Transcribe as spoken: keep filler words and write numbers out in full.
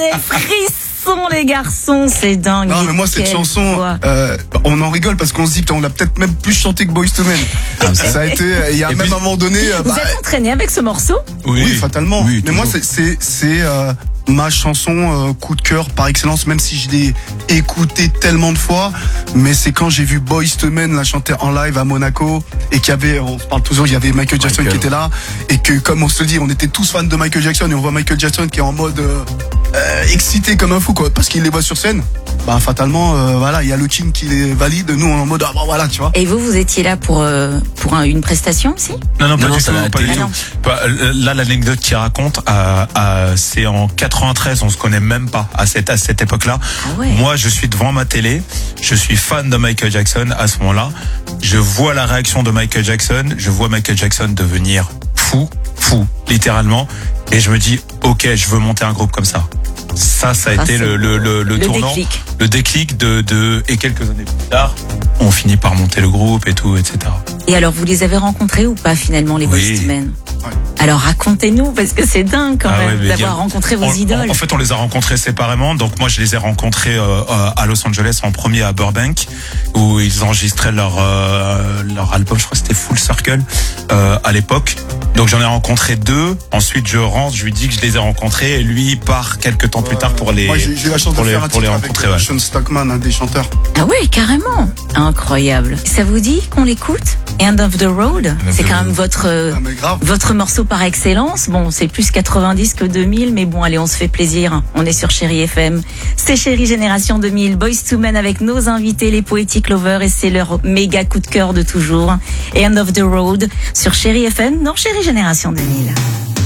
les frissons, les garçons, c'est dingue. Non, mais moi, cette Quelle chanson, voix. euh, on en rigole parce qu'on se dit qu'on l'a peut-être même plus chanté que Boyz two Men. Ah, Ça a été, il y a Et même puis- un moment donné, euh, Vous bah, êtes entraîné avec ce morceau? oui, fatalement. Oui, mais moi, toujours. c'est, c'est, c'est euh, ma chanson euh, coup de cœur par excellence, même si je l'ai écoutée tellement de fois. Mais c'est quand j'ai vu Boyz two Men la chanter en live à Monaco et qu'il y avait, on se parle toujours, il y avait Michael Jackson Michael. qui était là et que, comme on se le dit, on était tous fans de Michael Jackson et on voit Michael Jackson qui est en mode euh, euh, excité comme un fou, quoi, parce qu'il les voit sur scène. Bah fatalement, euh, voilà, il y a le team qui les valide. Nous, on est en mode ah bah voilà, tu vois. Et vous, vous étiez là pour, euh, pour un- une prestation aussi? Non, non, pas Non, non, du ça tout, va à la pas du télé. tout. Bah, euh, là, l'anecdote qu'il raconte, euh, euh, c'est en quatre-vingt-treize, on se connaît même pas à cette, à cette époque-là. Ah ouais. Moi, je suis devant ma télé, je suis fan de Michael Jackson à ce moment-là. Je vois la réaction de Michael Jackson, je vois Michael Jackson devenir fou, fou, littéralement. Et je me dis, ok, je veux monter un groupe comme ça. Ça, ça a Ça, été c'est le, le, le, le le tournant, déclic. le déclic de, de, et quelques années plus tard, on finit par monter le groupe et tout, et cetera. Et alors, vous les avez rencontrés ou pas finalement, les Oui. Boyz two Men? Ouais. Alors racontez-nous, parce que c'est dingue quand Ah même ouais, mais d'avoir bien. rencontré vos On- idoles. En, en fait, on les a rencontrés séparément. Donc moi, je les ai rencontrés euh, euh, à Los Angeles en premier à Burbank, où ils enregistraient leur euh, leur album. Je crois que c'était Full Circle euh, à l'époque. Donc j'en ai rencontré deux. Ensuite, je rentre, je lui dis que je les ai rencontrés, et lui il part quelques temps plus tard pour les Moi, j'ai, j'ai eu la chance pour de les faire un pour les titre avec rencontrer. euh, Ouais. Sean Stockman, un des chanteurs. Ah ouais, carrément. Incroyable. Ça vous dit qu'on l'écoute? End of the Road? C'est quand même votre euh, Ah, mais grave. votre morceau par excellence. Bon, c'est plus quatre-vingt-dix que deux mille, mais bon, allez, on se fait plaisir. On est sur Chérie F M. C'est Chérie Génération deux mille. Boyz two Men avec nos invités, les Poetic Lovers, et c'est leur méga coup de cœur de toujours. Et End of the Road sur Chérie F M, dans Chérie Génération deux mille.